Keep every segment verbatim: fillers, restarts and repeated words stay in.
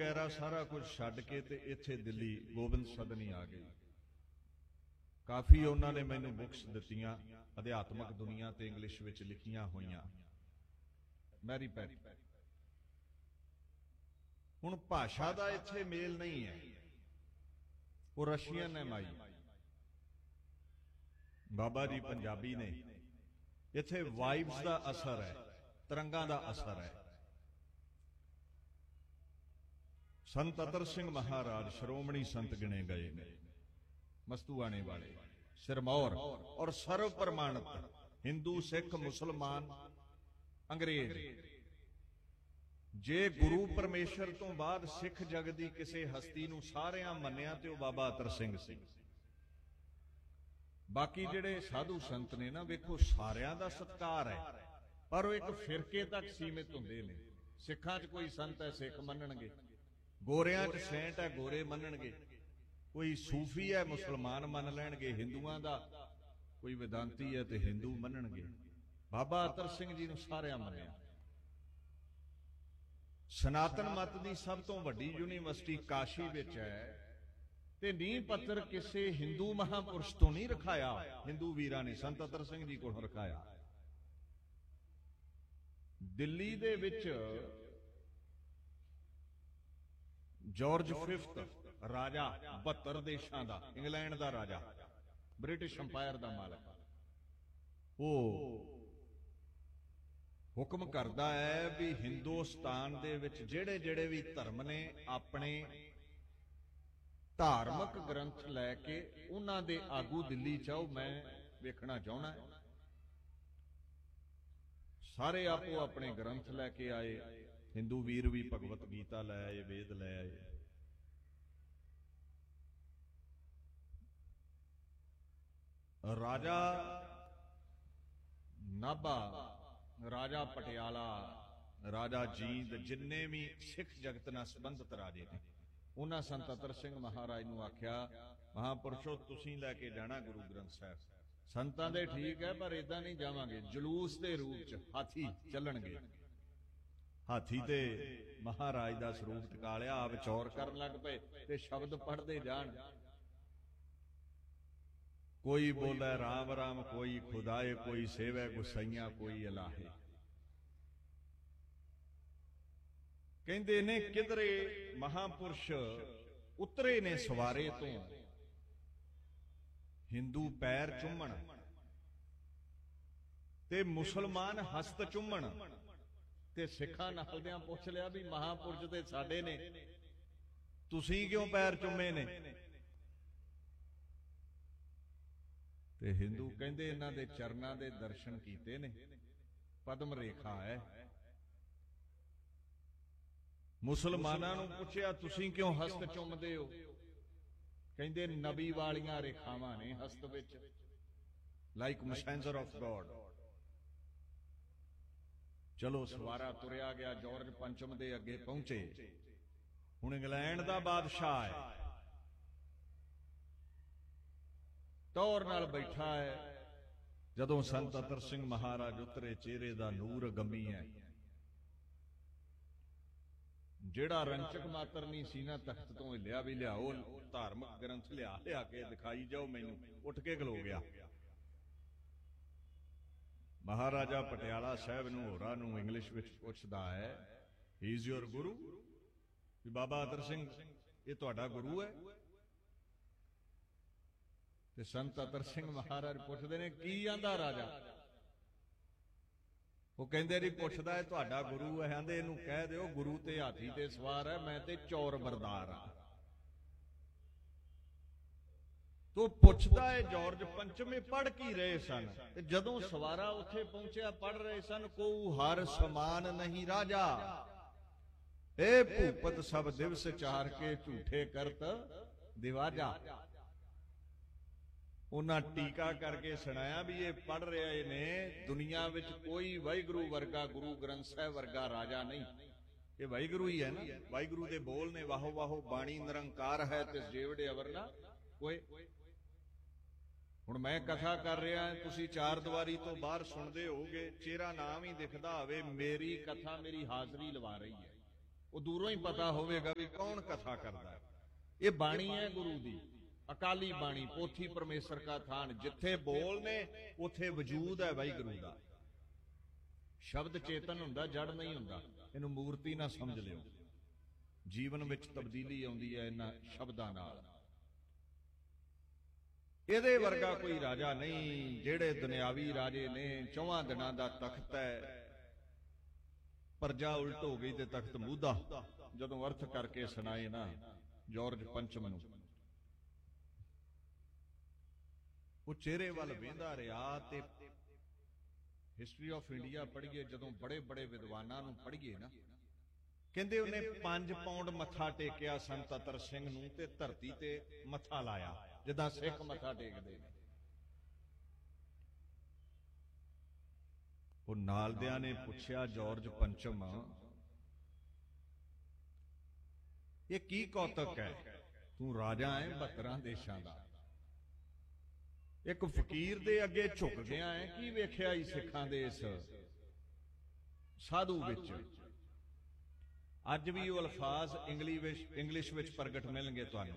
वगैरह सारा कुछ छड्ड के ते इत्थे दिल्ली गोबिंद सदनी आ गई। काफ़ी उन्होंने मैनू बुक्स दित्तियां अध्यात्मक दुनिया ते इंग्लिश विच लिखियां होईयां। मैरी पैरी हुण भाषा दा इत्थे मेल नहीं है, वो रशियन है माई, बाबा जी पंजाबी ने। इत्थे वाइब्स दा असर है, तरंगां दा असर है। संत अतर सिंह महाराज श्रोमणी संत गिने गए ने, मस्तूआने वाले, सिरमौर और सर्व प्रमाणित हिंदू सिख मुसलमान अंग्रेज। जे गुरु परमेश्वर तो बाद सिख जग दी किसी हस्ती नूं सारियां मन्निया ते ओ बाबा अतर सिंह सी। बाकी जिहड़े साधु संत ने ना, वेखो सारियां दा सत्कार है, पर वो एक फिरके तक सीमित हुंदे ने। सिखां च कोई संत है सिख मन्नणगे, गोरियां च सेंट है गोरे मन्नणगे, कोई सूफी है मुसलमान मन लैणगे, हिंदुआं दा कोई वेदांती है तो हिंदू मन्नणगे। बाबा अतर सिंह जी नूं सारियां मन्निया। सनातन मत की सब तो वड्डी यूनीवर्सिटी काशी विच है ते नींह पत्थर किसी हिंदू महापुरुष तो नहीं रखाया, हिंदू वीरां ने संत अतर सिंह जी कोलों रखाया। दिल्ली दे विच जॉर्ज फिफ्थ राजा बहत्तर देशों का, इंग्लैंड का राजा, ब्रिटिश अंपायर का मालक, वो हुक्म करता है भी हिंदुस्तान दे विच जेड़े जेड़े भी धर्म ने अपने धार्मिक ग्रंथ लैके उन्हां दे आगू दिल्ली चाओ, मैं वेखना चाहना है। सारे आपो अपने ग्रंथ लैके आए, हिंदू वीर भी भगवत गीता लै आए, वेद लै आए। राजा नाभा, राजा पटियाला, राजा जींद, जिन्ने भी सिख जगत नाल संबंधित राजे ने, उन्हां संत अतर सिंह महाराज नूं आख्या, महापुरुषो तुसीं लैके जाना गुरु ग्रंथ साहिब। संतां दे ठीक है, पर इदां नहीं जावांगे, जलूस दे रूप च हाथी चलणगे। हाथी ते महाराज दा स्वरूप टिका लिया, आप चौर करन लग पे ते शब्द पढ़ते जान। कोई बोले राम राम, कोई खुदाए, कोई सेवे गुसाइयां, कोई अलाहे। कहंदे ने किधरे महापुरुष उतरे ने सवारे तो हिंदू पैर चुम्मण ते मुसलमान हस्त चुम्मण, ते सिखां नालदियां पुछ लिया भी महापुरुष ते साडे ने, तुसीं क्यों पैर चुम्मे ने? ते हिंदू कहंदे इन्हां दे चरनां दे दर्शन कीते ने, पद्म रेखा है। मुसलमानां नूं पुछया तुसीं क्यों हस्त चुम्मदे हो? कहंदे नबी वालियां रेखावां ने हस्त विच, लाइक मैसेंजर ऑफ गॉड। चलो सवारा तुरिया गया, जॉर्ज पंचम दे अगे पहुंचे। हुण इंग्लैंड दा बादशाह है, टौर नाल बैठा है। जदों संत अतर सिंह महाराज उतरे, चेहरे दा नूर गमी है। जेड़ा रंचक मात्र नहीं सी ना, तख्त तो हिलिया भी लियाओ, धार्मिक ग्रंथ लिया लिया के दिखाई जाओ मैनू, उठ के खलो गया। महाराजा पटियाला साहब नूं होरां नूं इंग्लिश विच पुछदा है, ही इज योर गुरु? भी बाबा अतर सिंह ये तुहाडा गुरु है? ते संत अतर सिंह महाराज पुछदे ने की आंदा राजा? वो कहंदे जी पुछदा है तुहाडा गुरु है, आंदे इहनूं कह दिओ गुरु ते हाथी ते सवार है, मैं ते चौर बरदार हां। तो पुछदा है जॉर्ज पंचमे पढ़ की रहे सन? ते जदों सवारा उत्थे पहुंचिया पढ़ रहे सन, को हर समान नहीं राजा, ए भूपत सब दिवस चार के झूठे करत दिवाजा। उन्हां टीका करके सुनाया भी ये पढ़ रहे ने, दुनिया विच कोई वाहिगुरु वर्गा, गुरु ग्रंथ साहिब वर्गा राजा नहीं, ये वाहिगुरु ही है ना। वाहिगुरु दे बोल ने, वाहो वाहो बाणी निरंकार है, तिस जेवड़े अवरना कोई। हुण मैं कथा कर रहा, तुसीं चार दीवारी तो बाहर सुनते होगे, चेहरा नाम ही दिखदा होवे, मेरी कथा मेरी हाजरी लवा रही है। ਉਹ ਦੂਰੋਂ ਹੀ ਪਤਾ ਹੋਵੇਗਾ ਵੀ ਕੌਣ ਕਥਾ ਕਰਦਾ। ਇਹ ਬਾਣੀ ਹੈ ਗੁਰੂ ਦੀ, ਅਕਾਲੀ ਬਾਣੀ, ਪੋਥੀ ਪਰਮੇਸ਼ਰ ਕਾ ਥਾਨ। ਜਿੱਥੇ ਬੋਲ ਨੇ ਉੱਥੇ ਵਜੂਦ ਹੈ ਵਾਹਿਗੁਰੂ ਦਾ। ਸ਼ਬਦ ਚੇਤਨ ਹੁੰਦਾ, ਜੜ ਨਹੀਂ ਹੁੰਦਾ। ਇਹਨੂੰ ਮੂਰਤੀ ਨਾ ਸਮਝ ਲਿਓ। ਜੀਵਨ ਵਿੱਚ ਤਬਦੀਲੀ ਆਉਂਦੀ ਹੈ ਇਹਨਾਂ ਸ਼ਬਦਾਂ ਨਾਲ। ਇਹਦੇ ਵਰਗਾ ਕੋਈ ਰਾਜਾ ਨਹੀਂ। ਜਿਹੜੇ ਦੁਨਿਆਵੀ ਰਾਜੇ ਨੇ, ਚੌਵਾਂ ਦਿਨਾਂ ਦਾ ਤਖਤ ਹੈ, ਪਰਜਾ ਉਲਟ ਹੋ ਗਈ ਤੇ ਤਖਤ ਮੂਧਾ। ਜਦੋਂ ਅਰਥ ਕਰਕੇ ਸੁਣਾਏ ਨਾ ਜਾਰਜ ਪੰਚਮ ਨੂੰ, ਉਹ ਚਿਹਰੇ ਵੱਲ ਵੇਂਦਾ ਰਿਹਾ। ਤੇ ਹਿਸਟਰੀ ਆਫ ਇੰਡੀਆ ਪੜ੍ਹੀਏ, ਜਦੋਂ ਬੜੇ ਬੜੇ ਵਿਦਵਾਨਾਂ ਨੂੰ ਪੜ੍ਹੀਏ ਨਾ, ਕਹਿੰਦੇ ਉਹਨੇ ਪੰਜ ਪੌਂਡ ਮੱਥਾ ਟੇਕਿਆ ਸੰਤ ਅਤਰ ਸਿੰਘ ਨੂੰ, ਤੇ ਧਰਤੀ ਤੇ ਮੱਥਾ ਲਾਇਆ ਜਿੱਦਾਂ ਸਿੱਖ ਮੱਥਾ ਟੇਕਦੇ ਨੇ। ਉਹ ਨਾਲਦਿਆਂ ਨੇ ਪੁੱਛਿਆ, ਜਾਰਜ ਪੰਚਮ, ਇਹ ਕੀ ਕੌਤਕ ਹੈ? ਤੂੰ ਰਾਜਾ ਹੈ ਬਹੱਤਰਾਂ ਦੇਸ਼ਾਂ ਦਾ, ਇੱਕ ਫਕੀਰ ਦੇ ਅੱਗੇ ਝੁਕ ਗਿਆ ਹੈ। ਕੀ ਵੇਖਿਆ ਹੀ ਸਿੱਖਾਂ ਦੇ ਇਸ ਸਾਧੂ ਵਿੱਚ? ਅੱਜ ਵੀ ਉਹ ਅਲਫਾਜ਼ ਇੰਗਲਿਸ਼ ਇੰਗਲਿਸ਼ ਵਿੱਚ ਪ੍ਰਗਟ ਮਿਲਣਗੇ ਤੁਹਾਨੂੰ।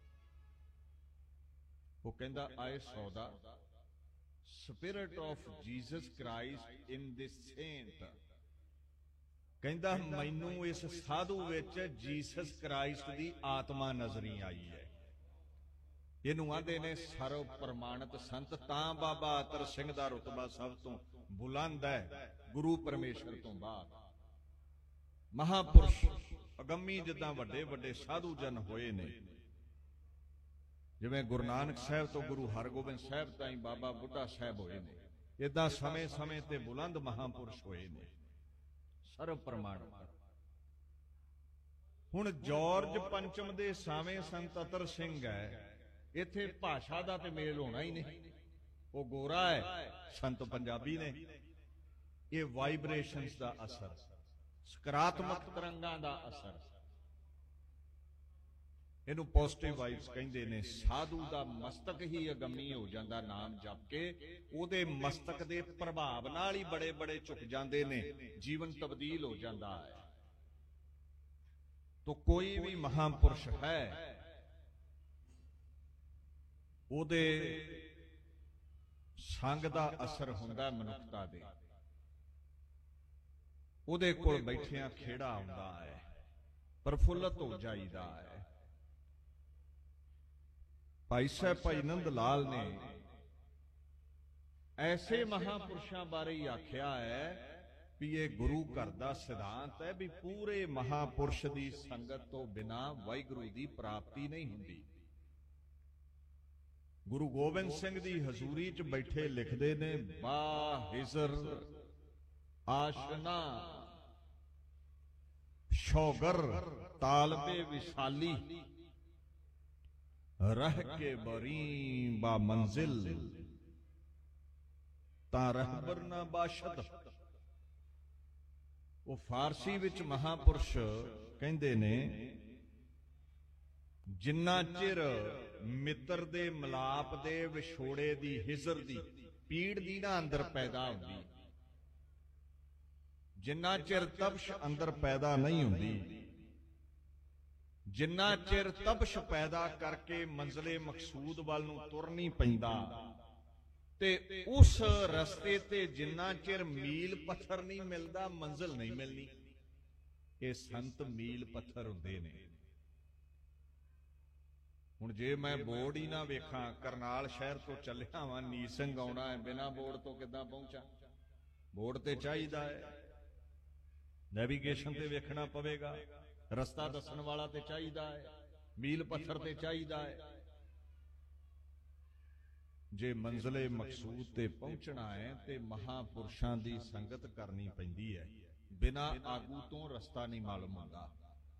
ਉਹ ਕਹਿੰਦਾ, ਆਈ ਸੌ ਦਾ spirit of Jesus Christ in this Saint. ਕਹਿੰਦਾ ਮੈਨੂੰ ਇਸ ਸਾਧੂ ਵਿੱਚ ਜੀਸਸ ਕ੍ਰਾਈਸਟ ਦੀ ਆਤਮਾ ਨਜ਼ਰੀ ਆਈ ਹੈ। ਇਹਨੂੰ ਆਂਦੇ ਨੇ ਸਰਵ ਪ੍ਰਮਾਣਿਤ ਸੰਤ। ਤਾਂ ਬਾਬਾ ਅਤਰ ਸਿੰਘ ਦਾ ਰੁਤਬਾ ਸਭ ਤੋਂ ਬੁਲੰਦ ਹੈ ਗੁਰੂ ਪਰਮੇਸ਼ਰ ਤੋਂ ਬਾਅਦ। ਮਹਾਪੁਰਸ਼ ਅਗੰਮੀ ਜਿੱਦਾਂ ਵੱਡੇ ਵੱਡੇ ਸਾਧੂ ਜਨ ਹੋਏ ਨੇ, ਜਿਵੇਂ ਗੁਰੂ ਨਾਨਕ ਸਾਹਿਬ ਤੋਂ ਗੁਰੂ ਹਰਗੋਬਿੰਦ ਸਾਹਿਬ ਤਾਈਂ ਬਾਬਾ ਬੁੱਢਾ ਸਾਹਿਬ ਹੋਏ ਨੇ, ਏਦਾਂ ਸਮੇਂ ਸਮੇਂ ਤੇ ਬੁਲੰਦ ਮਹਾਪੁਰਸ਼ ਹੋਏ ਨੇ, ਸਰਵ ਪ੍ਰਮਾਣਿਤ। ਹੁਣ ਜਾਰਜ ਪੰਚਮ ਦੇ ਸਾਵੇਂ ਸੰਤ ਅਤਰ ਸਿੰਘ ਹੈ। ਇੱਥੇ ਭਾਸ਼ਾ ਦਾ ਤੇ ਮੇਲ ਹੋਣਾ ਹੀ ਨਹੀਂ। ਉਹ ਗੋਰਾ ਹੈ, ਸੰਤ ਪੰਜਾਬੀ ਨੇ। ਇਹ ਵਾਈਬ੍ਰੇਸ਼ਨਸ ਦਾ ਅਸਰ, ਸਕਾਰਾਤਮਕ ਤਰੰਗਾਂ ਦਾ ਅਸਰ, ਇਹਨੂੰ ਪੋਜ਼ਿਟਿਵ ਵਾਈਬਸ ਕਹਿੰਦੇ ਨੇ। ਸਾਧੂ ਦਾ ਮਸਤਕ ਹੀ ਅਗੰਮੀ ਹੋ ਜਾਂਦਾ ਨਾਮ ਜਪ ਕੇ। ਉਹਦੇ ਮਸਤਕ ਦੇ ਪ੍ਰਭਾਵ ਨਾਲ ਹੀ ਬੜੇ ਬੜੇ ਝੁਕ ਜਾਂਦੇ ਨੇ, ਜੀਵਨ ਤਬਦੀਲ ਹੋ ਜਾਂਦਾ ਹੈ। ਤੋ ਕੋਈ ਵੀ ਮਹਾਪੁਰਸ਼ ਹੈ, ਉਹਦੇ ਸੰਗ ਦਾ ਅਸਰ ਹੁੰਦਾ ਮਨੁੱਖਤਾ ਦੇ। ਉਹਦੇ ਕੋਲ ਬੈਠਿਆਂ ਖੇੜਾ ਆਉਂਦਾ ਹੈ, ਪ੍ਰਫੁੱਲਤ ਹੋ ਜਾਈਦਾ ਹੈ। ਭਾਈ ਸਾਹਿਬ ਭਾਈ ਨੰਦ ਲਾਲ ਨੇ ਐਸੇ ਮਹਾਪੁਰਸ਼ਾਂ ਬਾਰੇ ਹੀ ਆਖਿਆ ਹੈ ਵੀ ਇਹ ਗੁਰੂ ਘਰ ਦਾ ਸਿਧਾਂਤ ਹੈ ਵੀ ਪੂਰੇ ਮਹਾਪੁਰਸ਼ ਦੀ ਸੰਗਤ ਤੋਂ ਬਿਨਾਂ ਵਾਹਿਗੁਰੂ ਦੀ ਪ੍ਰਾਪਤੀ ਨਹੀਂ ਹੁੰਦੀ। ਗੁਰੂ ਗੋਬਿੰਦ ਸਿੰਘ ਦੀ ਹਜ਼ੂਰੀ 'ਚ ਬੈਠੇ ਲਿਖਦੇ ਨੇ, ਬਾ ਹਿਜ਼ਰ ਆਸ਼ਨਾ ਸ਼ੌਗਰ ਤਾਲਬੇ ਵਿਸ਼ਾਲੀ, ਰਹਿ ਕੇ ਬਰੀ ਬਾ ਮੰਜ਼ਿਲ ਤਾਂ ਰਹਿਬਰ ਨਾ ਬਾਸ਼ਦ। ਉਹ ਫਾਰਸੀ ਵਿੱਚ ਮਹਾਪੁਰਸ਼ ਕਹਿੰਦੇ ਨੇ, ਜਿੰਨਾ ਚਿਰ ਮਿੱਤਰ ਦੇ ਮਿਲਾਪ ਦੇ ਵਿਛੋੜੇ ਦੀ, ਹਿਜ਼ਰ ਦੀ ਪੀੜ ਦੀ ਨਾ ਅੰਦਰ ਪੈਦਾ ਹੁੰਦੀ, ਜਿੰਨਾ ਚਿਰ ਤਪਸ਼ ਅੰਦਰ ਪੈਦਾ ਨਹੀਂ ਹੁੰਦੀ, ਜਿੰਨਾ ਚਿਰ ਤਪਸ਼ ਪੈਦਾ ਕਰਕੇ ਮੰਜ਼ਲੇ ਮਕਸੂਦ ਵੱਲ ਨੂੰ ਤੁਰ ਨਹੀਂ ਪੈਂਦਾ, ਤੇ ਉਸ ਰਸਤੇ ਤੇ ਜਿੰਨਾ ਚਿਰ ਮੀਲ ਪੱਥਰ ਨਹੀਂ ਮਿਲਦਾ, ਮੰਜ਼ਿਲ ਨਹੀਂ ਮਿਲਣੀ। ਇਹ ਸੰਤ ਮੀਲ ਪੱਥਰ ਹੁੰਦੇ ਨੇ। ਹੁਣ ਜੇ ਮੈਂ ਬੋਰਡ ਹੀ ਨਾ ਵੇਖਾਂ, ਕਰਨਾਲ ਸ਼ਹਿਰ ਤੋਂ ਚੱਲਿਆ ਵਾਂ, ਨੀਰ ਸਿੰਘ ਆਉਣਾ ਹੈ, ਬਿਨਾਂ ਬੋਰਡ ਤੋਂ ਕਿੱਦਾਂ ਪਹੁੰਚਾਂ? ਬੋਰਡ ਤੇ ਚਾਹੀਦਾ ਹੈ, ਨੈਵੀਗੇਸ਼ਨ ਤੇ ਵੇਖਣਾ ਪਵੇਗਾ, ਰਸਤਾ ਦੱਸਣ ਵਾਲਾ ਤੇ ਚਾਹੀਦਾ ਹੈ, ਮੀਲ ਪੱਥਰ ਤੇ ਚਾਹੀਦਾ ਹੈ। ਜੇ ਮੰਜ਼ਲੇ ਮਕਸੂਦ ਤੇ ਪਹੁੰਚਣਾ ਹੈ ਤੇ ਮਹਾਪੁਰਸ਼ਾਂ ਦੀ ਸੰਗਤ ਕਰਨੀ ਪੈਂਦੀ ਹੈ। ਬਿਨਾਂ ਆਗੂ ਤੋਂ ਰਸਤਾ ਨਹੀਂ ਮਾਲੂਮ ਹੁੰਦਾ।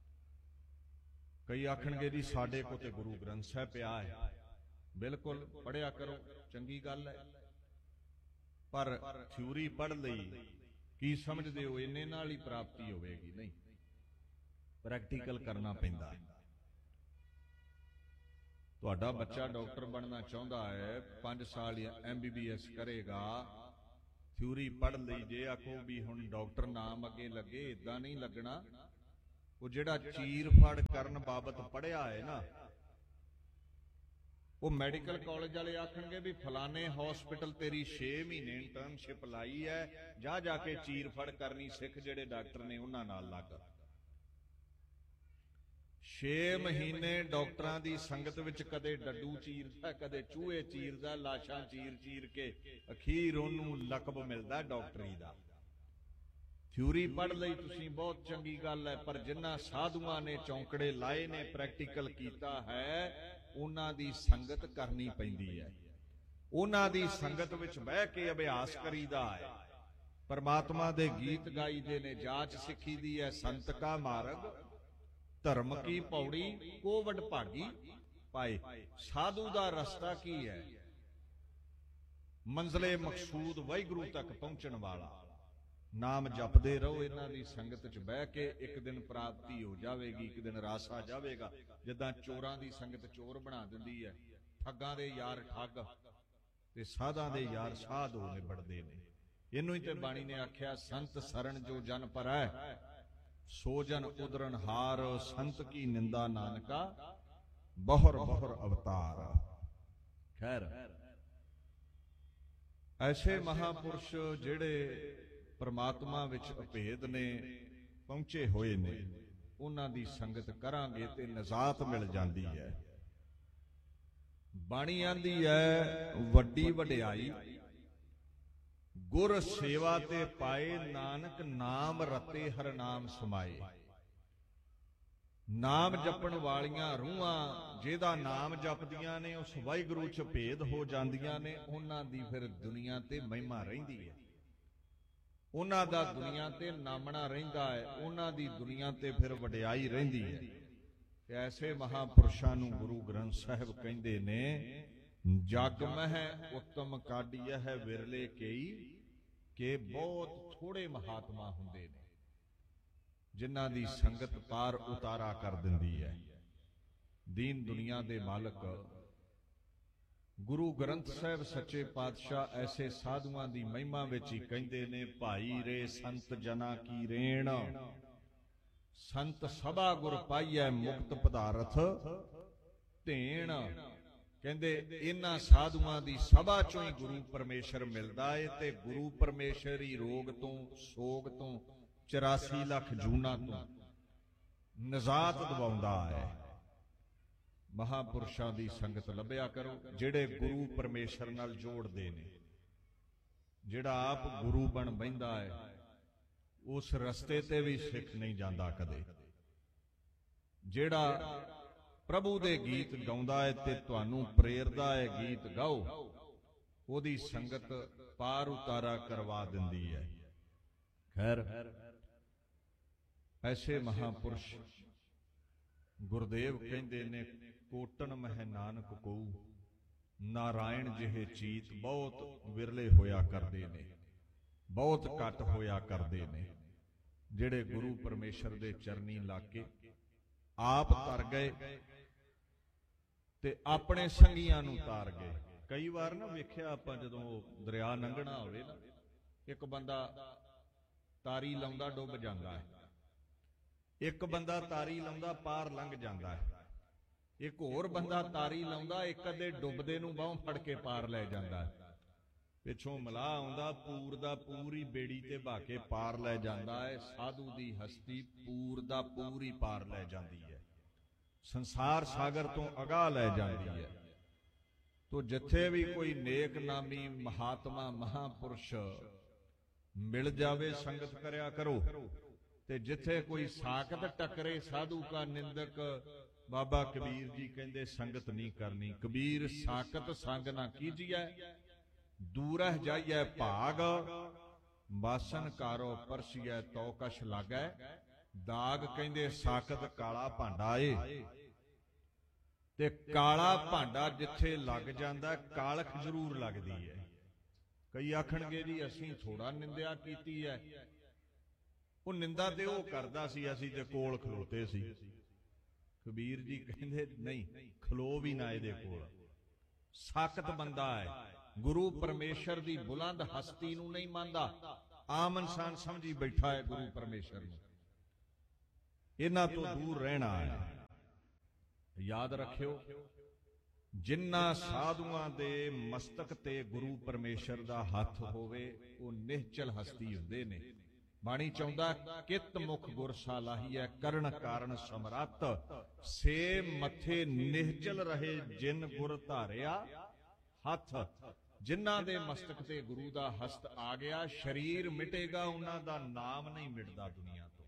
ਕਈ ਆਖਣਗੇ ਜੀ ਸਾਡੇ ਕੋਲ ਤੇ ਗੁਰੂ ਗ੍ਰੰਥ ਸਾਹਿਬ ਪਿਆ ਹੈ। ਬਿਲਕੁਲ ਪੜ੍ਹਿਆ ਕਰੋ, ਚੰਗੀ ਗੱਲ ਹੈ, ਪਰ ਥਿਊਰੀ ਪੜ੍ਹ ਲਈ ਕੀ ਸਮਝਦੇ ਹੋ ਇੰਨੇ ਨਾਲ ਹੀ ਪ੍ਰਾਪਤੀ ਹੋਵੇਗੀ? ਨਹੀਂ, ਪ੍ਰੈਕਟੀਕਲ ਕਰਨਾ ਪੈਂਦਾ ਹੈ। ਤੁਹਾਡਾ ਬੱਚਾ ਡਾਕਟਰ ਬਣਨਾ ਚਾਹੁੰਦਾ ਹੈ, ਪੰਜ ਸਾਲ ਐਮ ਬੀ ਬੀ ਐਸ ਕਰੇਗਾ, ਥਿਊਰੀ ਪੜ੍ਹ ਲਈ। ਜੇ ਆਖੋ ਵੀ ਹੁਣ ਡਾਕਟਰ ਨਾਮ ਅੱਗੇ ਲੱਗੇ, ਇਦਾਂ ਨਹੀਂ ਲੱਗਣਾ। ਉਹ ਜਿਹੜਾ ਚੀਰ ਫੜ ਕਰਨ ਬਾਬਤ ਪੜਿਆ ਹੈ ਨਾ, ਉਹ ਮੈਡੀਕਲ ਕਾਲਜ ਵਾਲੇ ਆਖਣਗੇ ਵੀ ਫਲਾਣੇ ਹਸਪੀਟਲ ਤੇਰੀ ਛੇ ਮਹੀਨੇ ਇੰਟਰਨਸ਼ਿਪ ਲਾਈ ਹੈ, ਜਾ ਜਾ ਕੇ ਚੀਰ ਫੜ ਕਰਨੀ ਸਿੱਖ ਜਿਹੜੇ ਡਾਕਟਰ ਨੇ ਉਹਨਾਂ ਨਾਲ ਲੱਗ। ਛੇ ਮਹੀਨੇ ਡਾਕਟਰਾਂ ਦੀ ਸੰਗਤ ਵਿੱਚ ਕਦੇ ਡੱਡੂ ਚੀਰਦਾ, ਕਦੇ ਚੂਹੇ ਚੀਰਦਾ, ਲਾਸ਼ਾਂ ਚੀਰ ਚੀਰ ਕੇ ਅਖੀਰ ਉਹਨੂੰ ਲਕਬ ਮਿਲਦਾ ਡਾਕਟਰੀ ਦਾ। ਥਿਊਰੀ ਪੜ੍ਹ ਲਈ ਤੁਸੀਂ, ਬਹੁਤ ਚੰਗੀ ਗੱਲ ਹੈ, ਪਰ ਜਿਨ੍ਹਾਂ ਸਾਧੂਆਂ ਨੇ ਚੌਂਕੜੇ ਲਾਏ ਨੇ, ਪ੍ਰੈਕਟੀਕਲ ਕੀਤਾ ਹੈ, ਉਹਨਾਂ ਦੀ ਸੰਗਤ ਕਰਨੀ ਪੈਂਦੀ ਹੈ। ਉਹਨਾਂ ਦੀ ਸੰਗਤ ਵਿੱਚ ਬਹਿ ਕੇ ਅਭਿਆਸ ਕਰੀਦਾ ਹੈ। ਪਰਮਾਤਮਾ ਦੇ ਗੀਤ ਗਾਈਦੇ ਨੇ, ਜਾਚ ਸਿੱਖੀ ਦੀ ਹੈ। ਸੰਤ ਕਾ ਮਾਰਗ ਧਰਮ ਕੀ ਪੌੜੀ, ਕੋਵਡ ਭਾਗੀ ਪਾਏ। ਸਾਧੂ ਦਾ ਰਸਤਾ ਕੀ ਹੈ? ਮੰਜ਼ਲੇ ਮਕਸੂਦ ਵਾਹਿਗੁਰੂ ਤੱਕ ਪਹੁੰਚਣ ਵਾਲਾ। ਨਾਮ ਜਪਦੇ ਰਹੋ ਇਹਨਾਂ ਦੀ ਸੰਗਤ 'ਚ ਬਹਿ ਕੇ, ਇੱਕ ਦਿਨ ਪ੍ਰਾਪਤੀ ਹੋ ਜਾਵੇਗੀ, ਇੱਕ ਦਿਨ ਰਾਸ ਆ ਜਾਵੇਗਾ। ਜਿੱਦਾਂ ਚੋਰਾਂ ਦੀ ਸੰਗਤ ਚੋਰ ਬਣਾ ਦਿੰਦੀ ਹੈ, ਠੱਗਾਂ ਦੇ ਯਾਰ ਠੱਗ ਤੇ ਸਾਧਾਂ ਦੇ ਯਾਰ ਸਾਧ ਹੋ ਨਿਬੜਦੇ ਨੇ। ਇਹਨੂੰ ਹੀ ਤੇ ਬਾਣੀ ਨੇ ਆਖਿਆ, ਸੰਤ ਸਰਣ ਜੋ ਜਨ ਪਰੈ, ਸੋ ਜਨ ਉਦਰਨ ਹਾਰ। ਸੰਤ ਕੀ ਨਿੰਦਾ ਨਾਨਕਾ, ਬਹੁਰ ਬਹੁਰ ਅਵਤਾਰ। ਖੈਰ, ਐਸੇ ਮਹਾਪੁਰਸ਼ ਜਿਹੜੇ ਪਰਮਾਤਮਾ ਵਿੱਚ ਅਭੇਦ ਨੇ, ਪਹੁੰਚੇ ਹੋਏ ਨੇ, ਉਹਨਾਂ ਦੀ ਸੰਗਤ ਕਰਾਂਗੇ ਤੇ ਨਜ਼ਾਤ ਮਿਲ ਜਾਂਦੀ ਹੈ। ਬਾਣੀ ਆਂਦੀ ਹੈ, ਵੱਡੀ ਵਡਿਆਈ ਗੁਰ ਸੇਵਾ ਤੇ ਪਾਏ, ਨਾਨਕ ਨਾਮ ਰਤੇ ਹਰ ਨਾਮ ਸਮਾਏ। ਨਾਮ ਜਪਣ ਵਾਲੀਆਂ ਰੂਹਾਂ ਜਿਹਦਾ ਨਾਮ ਜਪਦੀਆਂ ਨੇ, ਉਸ ਵਾਹਿਗੁਰੂ 'ਚ ਭੇਦ ਹੋ ਜਾਂਦੀਆਂ ਨੇ। ਉਹਨਾਂ ਦੀ ਫਿਰ ਦੁਨੀਆ ਤੇ ਮਹਿਮਾ ਰਹਿੰਦੀ ਹੈ, ਉਹਨਾਂ ਦਾ ਦੁਨੀਆ ਤੇ ਨਾਮਣਾ ਰਹਿੰਦਾ ਹੈ, ਉਹਨਾਂ ਦੀ ਦੁਨੀਆ ਤੇ ਫਿਰ ਵਡਿਆਈ ਰਹਿੰਦੀ ਹੈ। ਤੇ ਐਸੇ ਮਹਾਪੁਰਸ਼ਾਂ ਨੂੰ ਗੁਰੂ ਗ੍ਰੰਥ ਸਾਹਿਬ ਕਹਿੰਦੇ ਨੇ, ਜਗ ਮਹਿ ਉੱਤਮ ਕਾਢੀਐ ਹੈ ਵਿਰਲੇ ਕਈ। ਕਿ ਬਹੁਤ ਥੋੜੇ ਮਹਾਤਮਾ ਹੁੰਦੇ ਨੇ ਜਿਨ੍ਹਾਂ ਦੀ ਸੰਗਤ ਪਾਰ ਉਤਾਰਾ ਕਰ ਦਿੰਦੀ ਹੈ। ਦੀਨ ਦੁਨੀਆ ਦੇ ਮਾਲਕ ਗੁਰੂ ਗ੍ਰੰਥ ਸਾਹਿਬ ਸੱਚੇ ਪਾਤਸ਼ਾਹ ਐਸੇ ਸਾਧੂਆਂ ਦੀ ਮਹਿਮਾ ਵਿੱਚ ਹੀ ਕਹਿੰਦੇ ਨੇ, ਭਾਈ ਰੇ ਸੰਤ ਜਨਾ ਕੀ ਰੇਣ, ਸੰਤ ਸਭਾ ਗੁਰ ਪਾਈਐ ਮੁਕਤ ਪਦਾਰਥ ਧੇਣ। ਕਹਿੰਦੇ ਇਹਨਾਂ ਸਾਧੂਆਂ ਦੀ ਸਭਾ ਚੋਂ ਹੀ ਗੁਰੂ ਪਰਮੇਸ਼ਰ ਮਿਲਦਾ ਏ, ਤੇ ਗੁਰੂ ਪਰਮੇਸ਼ਰ ਹੀ ਰੋਗ ਤੋਂ, ਸੋਗ ਤੋਂ, ਚੁਰਾਸੀ ਲੱਖ ਜੂਨਾਂ ਤੋਂ ਨਜ਼ਾਤ ਦਿਵਾਉਂਦਾ ਹੈ। ਮਹਾਪੁਰਸ਼ਾਂ ਦੀ ਸੰਗਤ ਲੱਭਿਆ ਕਰੋ, ਜਿਹੜੇ ਗੁਰੂ ਪਰਮੇਸ਼ਰ ਨਾਲ ਜੋੜਦੇ ਨੇ। ਜਿਹੜਾ ਆਪ ਗੁਰੂ ਬਣ ਬਹਿੰਦਾ ਹੈ, ਉਸ ਰਸਤੇ ਤੇ ਵੀ ਸਿੱਖ ਨਹੀਂ ਜਾਂਦਾ ਕਦੇ। ਜਿਹੜਾ ਪ੍ਰਭੂ ਦੇ ਗੀਤ ਗਾਉਂਦਾ ਹੈ ਤੇ ਤੁਹਾਨੂੰ ਪ੍ਰੇਰਦਾ ਹੈ ਗੀਤ ਗਾਓ, ਉਹਦੀ ਸੰਗਤ ਪਾਰ ਉਤਾਰਾ ਕਰਵਾ ਦਿੰਦੀ ਹੈ। ਖੈਰ, ਐਸੇ ਮਹਾਪੁਰਸ਼ ਗੁਰਦੇਵ ਕਹਿੰਦੇ ਨੇ, ਕੋਟਨ ਮਹਿ ਨਾਨਕ ਕਉ, ਨਾਰਾਇਣ ਜਿਹੇ ਚੀਤ ਬਹੁਤ ਵਿਰਲੇ ਹੋਇਆ ਕਰਦੇ ਨੇ, ਬਹੁਤ ਘੱਟ ਹੋਇਆ ਕਰਦੇ ਨੇ। ਜਿਹੜੇ ਗੁਰੂ ਪਰਮੇਸ਼ਰ ਦੇ ਚਰਨੀ ਲਾ ਕੇ ਆਪ ਤਰ ਗਏ ਤੇ ਆਪਣੇ ਸੰਗੀਆਂ ਨੂੰ ਤਾਰ ਗਏ। ਕਈ ਵਾਰ ਨਾ ਵੇਖਿਆ ਆਪਾਂ, ਜਦੋਂ ਦਰਿਆ ਲੰਘਣਾ ਹੋਵੇ ਨਾ, ਇੱਕ ਬੰਦਾ ਤਾਰੀ ਲਾਉਂਦਾ ਡੁੱਬ ਜਾਂਦਾ ਹੈ, ਇੱਕ ਬੰਦਾ ਤਾਰੀ ਲਾਉਂਦਾ ਪਾਰ ਲੰਘ ਜਾਂਦਾ ਹੈ, ਇੱਕ ਹੋਰ ਬੰਦਾ ਤਾਰੀ ਲਾਉਂਦਾ ਇੱਕ ਅੱਧੇ ਡੁੱਬਦੇ ਨੂੰ ਬਾਹੋਂ ਫੜ ਕੇ ਪਾਰ ਲੈ ਜਾਂਦਾ ਹੈ। ਪਿੱਛੋਂ ਮਲਾਹ ਆਉਂਦਾ, ਪੂਰ ਦਾ ਪੂਰ ਹੀ ਬੇੜੀ ਤੇ ਬਹਾ ਕੇ ਪਾਰ ਲੈ ਜਾਂਦਾ ਹੈ। ਸਾਧੂ ਦੀ ਹਸਤੀ ਪੂਰ ਦਾ ਪੂਰ ਹੀ ਪਾਰ ਲੈ ਜਾਂਦੀ ਹੈ, ਸੰਸਾਰ ਸਾਗਰ ਤੋਂ ਅਗਾਹ ਲੈ ਜਾਂਦੀ ਹੈ। ਤੋ ਜਿੱਥੇ ਵੀ ਕੋਈ ਨੇਕ ਨਾਮੀ ਮਹਾਤਮਾ ਮਹਾਪੁਰਸ਼ ਮਿਲ ਜਾਵੇ, ਸੰਗਤ ਕਰਿਆ ਕਰੋ। ਤੇ ਜਿੱਥੇ ਕੋਈ ਸਾਕਤ ਟਕਰੇ ਸਾਧੂ ਕਾ ਨਿੰਦਕ, ਬਾਬਾ ਕਬੀਰ ਜੀ ਕਹਿੰਦੇ ਸੰਗਤ ਨਹੀਂ ਕਰਨੀ। ਕਬੀਰ ਸਾਕਤ ਸੰਗ ਨਾ ਕੀਜੀਐ, ਦੂਰਹਿ ਜਾਈਐ ਭਾਗ, ਬਾਸਨ ਕਾਰੋ ਪਰਸੀਐ ਤੋ ਕਛ ਲਾਗੈ। ਦਾਗ ਕਹਿੰਦੇ ਸਾਕਤ ਕਾਲਾ ਭਾਂਡਾ ਏ, ਤੇ ਕਾਲਾ ਭਾਂਡਾ ਜਿੱਥੇ ਲੱਗ ਜਾਂਦਾ ਕਾਲਖ ਜ਼ਰੂਰ ਲੱਗਦੀ ਹੈ। ਕਈ ਆਖਣਗੇ ਜੀ ਅਸੀਂ ਥੋੜਾ ਨਿੰਦਿਆ ਕੀਤੀ ਹੈ, ਉਹ ਨਿੰਦਾ ਤੇ ਉਹ ਕਰਦਾ ਸੀ, ਅਸੀਂ ਤੇ ਕੋਲ ਖਲੋਤੇ ਸੀ। ਕਬੀਰ ਜੀ ਕਹਿੰਦੇ ਨਹੀਂ, ਖਲੋ ਵੀ ਨਾ ਇਹਦੇ ਕੋਲ। ਸਾਕਤ ਬੰਦਾ ਹੈ, ਗੁਰੂ ਪਰਮੇਸ਼ਰ ਦੀ ਬੁਲੰਦ ਹਸਤੀ ਨੂੰ ਨਹੀਂ ਮੰਨਦਾ, ਆਮ ਇਨਸਾਨ ਸਮਝੀ ਬੈਠਾ ਹੈ ਗੁਰੂ ਪਰਮੇਸ਼ਰ ਨੂੰ। इन्हां तो दूर रहना है। याद रखियो, जिन्हां साधुआं दे मस्तक ते गुरु परमेश्वर दा हथ होवे वो निश्चल हस्ती हुंदे ने। बाणी चाहुंदा कित मुख गुर सालाहीए करण कारण समरथ, से मथे निश्चल रहे जिन गुर धारिया हथ। जिन्हां दे मस्तक ते गुरु दा हस्त आ गया, शरीर मिटेगा, उन्हां दा नाम नहीं मिटदा दुनिया तो।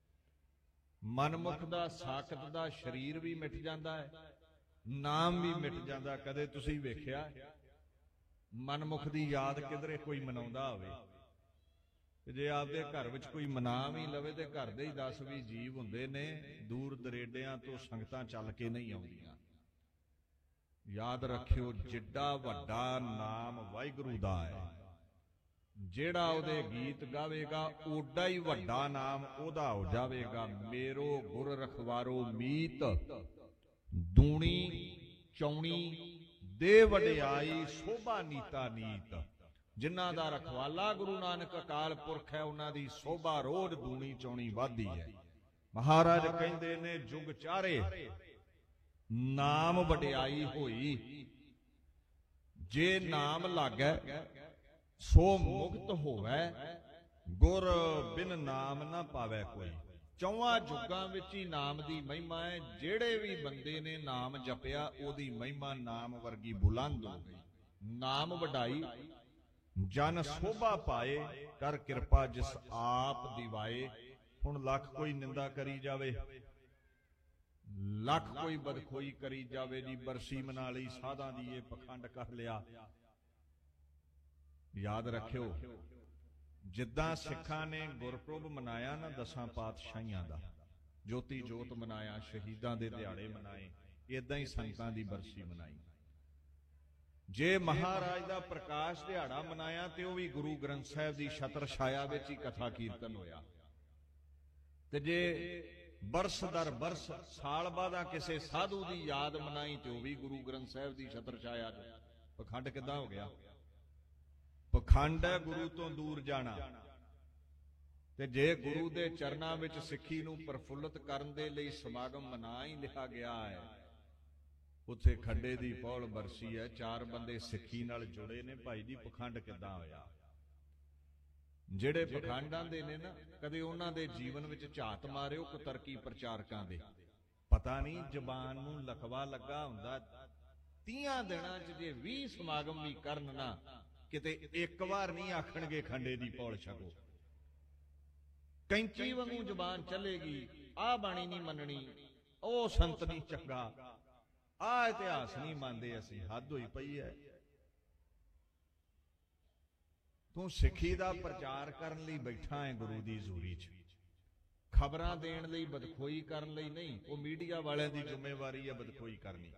मनमुख दा साकत दा शरीर भी मिट जांदा है, नाम भी मिट जांदा। कदे तुसीं वेखिआ मनमुख दी याद किधरे कोई मनाउंदा होवे, जे आपदे घर विच कोई मना भी लवे ते घर दे ही दस भी जीव हुंदे ने, दूर दरेडियां तो संगतां चल के नहीं आउंदियां। याद रखियो, जिड्डा वड्डा नाम वाहिगुरू दा है, जेड़ा उहदे गीत गावेगा ओडा ही वड्डा नाम ओहदा हो जावेगा। मेरो गुर रखवारो मीत, दूणी चौणी दे वडियाई शोभा नीता नीत। जिन्हां दा रखवाला गुरु नानक अकाल पुरख है, उन्हां दी शोभा रोज दूणी चौणी वाधी है। महाराज कहंदे ने जुग चारे नाम वडियाई होई, जे नाम लागै सो मुक्त होवै, गुर बिन नाम ना पावै कोई। चौवां जुगां विच ही नाम दी महिमा है। जेड़े भी बंदे ने नाम जपिया ओदी महिमा नाम वर्गी बुलंद हो गई। नाम वडाई जन शोभा पाए, कर किरपा जिस आप दिवाए। हुण लख कोई निंदा करी जावे, लख कोई बदखोई करी जावे जी, बरसी मना लई साधां दी ये पखंड कर लिया। याद रखियो, जिद्दां सिखां ने गुरपुरब मनाया ना दसां पातशाहियां दा, ज्योति जोत मनाया, शहीदां दे दिहाड़े मनाए, इदां ही संतां दी बरसी मनाई। जे महाराज दा प्रकाश दिहाड़ा मनाया ते वो भी गुरु ग्रंथ साहिब दी छत्र छाया विच ही कथा कीर्तन होया। ते जे बरस दर बरस साल बादा किसी साधु की याद मनाई तो भी गुरु ग्रंथ साहिब की छत्र छाया। पखंड किदां हो गया? पखंड है गुरु तो दूर जाना। ते जे गुरु दे चरनां विच सिੱਖੀ नूं प्रफुल्लित करन दे लई समागम मना ही लिखा गया है। उत्थे खड्डे दी पौल बरसी है, चार बंदे सिੱਖੀ नाल जुड़े ने। भाई जी पखंड किदां होया? ਜਿਹੜੇ ਪਖੰਡਾਂ ਦੇ ਨੇ ਨਾ, ਕਦੇ ਉਹਨਾਂ ਦੇ ਜੀਵਨ ਵਿੱਚ ਝਾਤ ਮਾਰਿਓ ਕੁਤਰਕੀ ਪ੍ਰਚਾਰਕਾਂ ਦੇ। ਪਤਾ ਨਹੀਂ ਜ਼ਬਾਨ ਨੂੰ ਲਖਵਾ ਲੱਗਾ ਹੁੰਦਾ। ਤੀਆਂ ਦਿਨਾਂ 'ਚ ਜੇ ਵੀਹ ਸਮਾਗਮ ਵੀ ਕਰਨ ਨਾ, ਕਿਤੇ ਇੱਕ ਵਾਰ ਨਹੀਂ ਆਖਣਗੇ ਖੰਡੇ ਦੀ ਪੌਲ ਛਕੋ। ਕੈਂਚੀ ਵਾਂਗੂ ਜ਼ਬਾਨ ਚੱਲੇਗੀ, ਆਹ ਬਾਣੀ ਨਹੀਂ ਮੰਨਣੀ, ਉਹ ਸੰਤ ਨਹੀਂ ਚੰਗਾ, ਆਹ ਇਤਿਹਾਸ ਨਹੀਂ ਮੰਨਦੇ ਅਸੀਂ। ਹੱਦ ਹੋਈ ਪਈ ਹੈ। ਤੂੰ ਸਿੱਖੀ ਦਾ ਪ੍ਰਚਾਰ ਕਰਨ ਲਈ ਬੈਠਾ ਹੈ ਗੁਰੂ ਦੀ ਹਜ਼ੂਰੀ 'ਚ, ਖਬਰਾਂ ਦੇਣ ਲਈ, ਬਦਖੋਈ ਕਰਨ ਲਈ ਨਹੀਂ। ਉਹ ਮੀਡੀਆ ਵਾਲਿਆਂ ਦੀ ਜ਼ਿੰਮੇਵਾਰੀ ਹੈ ਬਦਖੋਈ ਕਰਨੀ।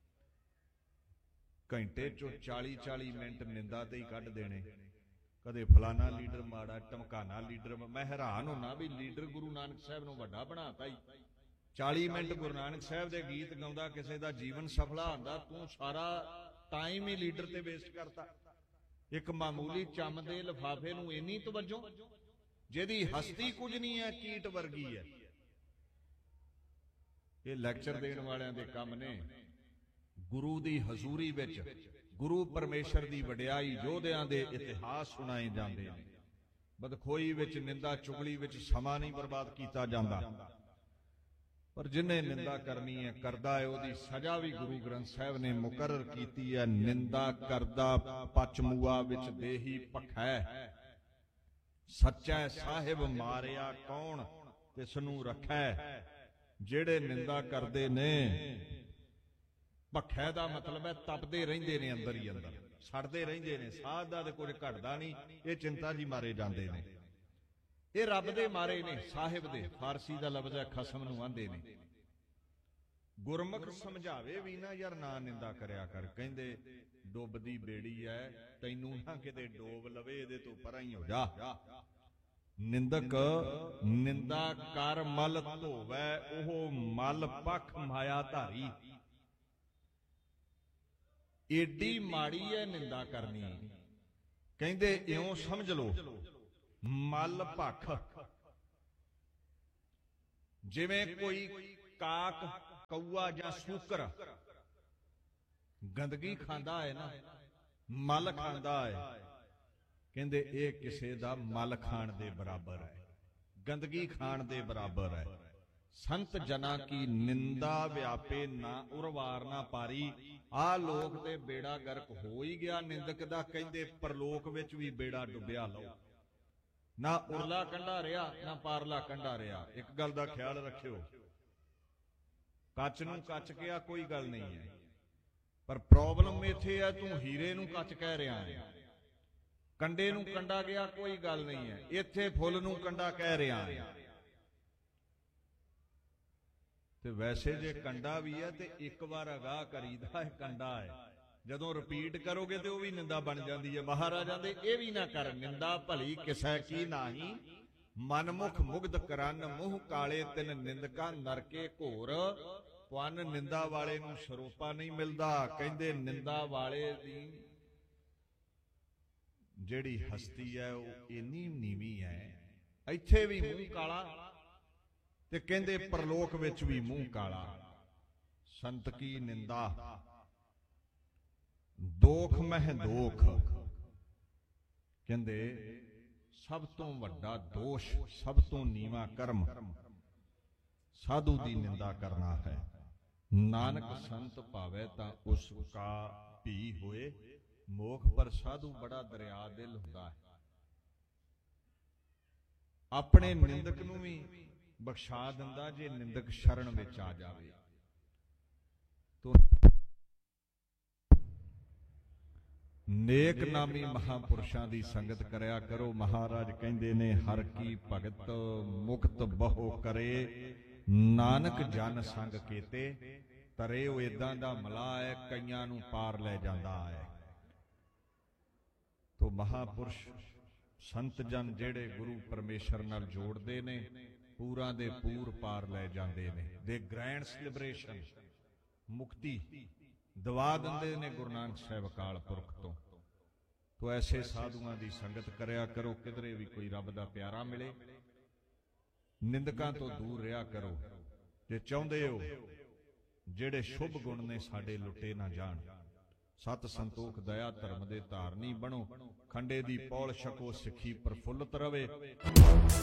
ਘੰਟੇ 'ਚੋਂ ਚਾਲੀ ਚਾਲੀ ਮਿੰਟ ਨਿੰਦਾ ਤੇ ਹੀ ਕੱਢ ਦੇਣੇ। ਕਦੇ ਫਲਾਣਾ ਲੀਡਰ ਮਾੜਾ, ਧਮਕਾਣਾ ਲੀਡਰ। ਮੈਂ ਹੈਰਾਨ ਹੁੰਨਾ ਵੀ ਲੀਡਰ ਗੁਰੂ ਨਾਨਕ ਸਾਹਿਬ ਨੂੰ ਵੱਡਾ ਬਣਾਤਾ ਹੀ। ਚਾਲੀ ਮਿੰਟ ਗੁਰੂ ਨਾਨਕ ਸਾਹਿਬ ਦੇ ਗੀਤ ਗਾਉਂਦਾ, ਕਿਸੇ ਦਾ ਜੀਵਨ ਸਫਲਾ ਹੁੰਦਾ, ਤੂੰ ਸਾਰਾ ਟਾਈਮ ਹੀ ਲੀਡਰ ਤੇ ਵੇਸਟ ਕਰਤਾ। एक मामूली चम दे लिफाफे नूं इन्नी तवज्जो, जिहदी हस्ती कुछ नहीं है, कीट वर्गी है। ये लैक्चर देण वालियां दे काम ने। गुरु दी हजूरी विच गुरु परमेश्वर दी वडियाई, योधियां दे इतिहास सुनाए जांदे ने। बदखोई विच, निंदा चुगली विच समा नहीं बर्बाद कीता जांदा। पर जिन्हें निंदा करनी है करदा है, ओदी सजा भी गुरु ग्रंथ साहिब ने मुकर्रर कीती है। निंदा करदा पचमूआ विच देही भखै, सच्चा साहिब मारिया कौन तिसनूं रखै। जेड़े निंदा करदे ने, भखै दा मतलब है तपदे रहिंदे ने, अंदर ही अंदर सड़दे रहिंदे ने। साध दा ते कुछ घटदा नहीं, ये चिंता जी मारे जांदे ने। ये रब दे मारे ने, साहिब दे। फारसी दा लफ्ज़ है खसम नूं आंदे ने। गुरमुख समझावे भी ना यार, ना निंदा करया कर। कहंदे डुबदी बेड़ी है, तैनूं ना किते डोब लवे, इहदे तों परां ही हो जा। निंदक निंदा कर मल धोवै, ओह मल पख माया धारी। एडी माड़ी है निंदा करनी। कहंदे इउं समझ लो, मल भख ਜਿਵੇਂ ਕੋਈ ਕਾਕ ਕਊਆ ਜਾਂ ਸੂਕਰ ਗੰਦਗੀ ਖਾਂਦਾ ਹੈ ਨਾ, ਮਲ ਖਾਂਦਾ ਹੈ, ਕਹਿੰਦੇ ਇਹ ਕਿਸੇ ਦਾ ਮਲ ਖਾਣ ਦੇ ਬਰਾਬਰ ਹੈ, ਗੰਦਗੀ ਖਾਣ ਦੇ ਬਰਾਬਰ ਹੈ। ਸੰਤ ਜਨਾ ਕੀ ਨਿੰਦਾ ਵਿਆਪੇ ਨਾ ਉਰਵਾਰ ਨਾ ਪਾਰੀ। ਆਹ ਲੋਕ ਤੇ ਬੇੜਾ ਗਰਕ ਹੋ ਹੀ ਗਿਆ ਨਿੰਦਕ ਦਾ, ਕਹਿੰਦੇ ਪਰਲੋਕ ਵਿੱਚ ਵੀ ਬੇੜਾ ਡੁੱਬਿਆ ਲਓ, ਨਾ ਉਰਲਾ ਕੰਢਾ ਰਿਹਾ ਨਾ ਪਾਰਲਾ ਕੰਢਾ ਰਿਹਾ। ਇੱਕ ਗੱਲ ਦਾ ਖਿਆਲ ਰੱਖਿਓ, ਕੱਚ ਨੂੰ ਕੱਚ ਕਿਹਾ ਕੋਈ ਗੱਲ ਨਹੀਂ ਹੈ, ਪਰ ਪ੍ਰੋਬਲਮ ਇੱਥੇ ਹੈ ਤੂੰ ਹੀਰੇ ਨੂੰ ਕੱਚ ਕਹਿ ਰਿਹਾ ਹੈ, ਕੰਡੇ ਨੂੰ ਕੰਡਾ ਗਿਆ ਕੋਈ ਗੱਲ ਨਹੀਂ ਹੈ, ਇੱਥੇ ਫੁੱਲ ਨੂੰ ਕੰਡਾ ਕਹਿ ਰਿਹਾ ਹੈ। ਤੇ ਵੈਸੇ ਜੇ ਕੰਡਾ ਵੀ ਹੈ ਤੇ ਇੱਕ ਵਾਰ ਅਗਾਹ ਕਰੀਦਾ ਹੈ ਕੰਡਾ ਹੈ, ਜਦੋਂ ਰਿਪੀਟ ਕਰੋਗੇ ਤੇ ਉਹ ਵੀ ਨਿੰਦਾ ਬਣ ਜਾਂਦੀ ਹੈ। ਮਹਾਰਾਜਾਂ ਦੇ ਇਹ ਵੀ ਨਾ ਕਰ, ਨਿੰਦਾ ਭਲੀ ਕਿਸੈ ਕੀ ਨਾਹੀ, ਮਨਮੁਖ ਮੁਗਧ ਕਰਨ ਮੂੰਹ ਕਾਲੇ ਤਿੰਨ ਨਿੰਦਕਾਂ ਨਰਕੇ ਘੋਰ। ਪਵਨ ਨਿੰਦਾ ਵਾਲੇ ਨੂੰ ਸਰੋਪਾ ਨਹੀਂ ਮਿਲਦਾ, ਕਹਿੰਦੇ ਨਿੰਦਾ ਵਾਲੇ ਦੀ ਜਿਹੜੀ ਹਸਤੀ ਹੈ ਉਹ ਇੰਨੀ ਨੀਵੀਂ ਹੈ, ਇੱਥੇ ਵੀ ਮੂੰਹ ਕਾਲਾ ਤੇ ਕਹਿੰਦੇ ਪਰਲੋਕ ਵਿੱਚ ਵੀ ਮੂੰਹ ਕਾਲਾ। ਸੰਤ ਕੀ ਨਿੰਦਾ ਦੋਖ ਮਹਿ ਦੋਖ, ਕਹਿੰਦੇ ਸਭ ਤੋਂ ਵੱਡਾ ਦੋਸ਼, ਸਭ ਤੋਂ ਨੀਵਾਂ ਕਰਮ ਸਾਧੂ ਦੀ ਨਿੰਦਾ ਕਰਨਾ ਹੈ। ਨਾਨਕ ਸੰਤ ਭਾਵੇ ਤਾਂ ਉਸ ਕਾ ਭੀ ਹੋਏ ਮੋਖ। ਪਰ ਸਾਧੂ ਬੜਾ ਦਰਿਆ ਦਿਲ ਹੁੰਦਾ ਹੈ, ਆਪਣੇ ਨਿੰਦਕ ਨੂੰ ਵੀ ਬਖਸ਼ਾ ਦਿੰਦਾ ਜੇ ਨਿੰਦਕ ਸ਼ਰਨ ਵਿੱਚ ਆ ਜਾਵੇ। ਤੋ ਨੇਕ ਨਾਮੀ ਮਹਾਪੁਰਸ਼ਾਂ ਦੀ ਸੰਗਤ ਕਰਿਆ ਕਰੋ। ਮਹਾਰਾਜ ਕਹਿੰਦੇ ਨੇ ਹਰ ਕੀ ਭਗਤ ਮੁਕਤ ਬਹੁ ਕਰੇ, ਨਾਨਕ ਜਨ ਸੰਗ ਕੀਤੇ ਤਰੇ। ਉਹ ਇਦਾਂ ਦਾ ਮਲਾਹ ਹੈ, ਕਈਆਂ ਨੂੰ ਪਾਰ ਲੈ ਜਾਂਦਾ ਹੈ। ਤੋ ਮਹਾਪੁਰਸ਼ ਸੰਤ ਜਨ ਜਿਹੜੇ ਗੁਰੂ ਪਰਮੇਸ਼ਰ ਨਾਲ ਜੋੜਦੇ ਨੇ, ਪੂਰਾ ਦੇ ਪੂਰ ਪਾਰ ਲੈ ਜਾਂਦੇ ਨੇ। ਦੇ ਗ੍ਰੈਂਡਸ ਲਿਬਰੇਸ਼ਨ, ਮੁਕਤੀ ਦਵਾ ਦਿੰਦੇ ਨੇ ਗੁਰੂ ਨਾਨਕ ਸਾਹਿਬ ਅਕਾਲ ਪੁਰਖ ਤੋਂ। ਤੋ ਐਸੇ ਸਾਧੂਆਂ ਦੀ ਸੰਗਤ ਕਰਿਆ ਕਰੋ, ਕਿਧਰੇ ਵੀ ਕੋਈ ਰੱਬ ਦਾ ਪਿਆਰਾ ਮਿਲੇ। ਨਿੰਦਕਾਂ ਤੋਂ ਦੂਰ ਰਿਹਾ ਕਰੋ ਜੇ ਚਾਹੁੰਦੇ ਹੋ ਜਿਹੜੇ ਸ਼ੁਭ ਗੁਣ ਨੇ ਸਾਡੇ ਲੁੱਟੇ ਨਾ ਜਾਣ। ਸਤ ਸੰਤੋਖ ਦਇਆ ਧਰਮ ਦੇ ਧਾਰਨੀ ਬਣੋ, ਖੰਡੇ ਦੀ ਪੌਲ ਛਕੋ, ਸਿੱਖੀ ਪ੍ਰਫੁੱਲਤ ਰਵੇ।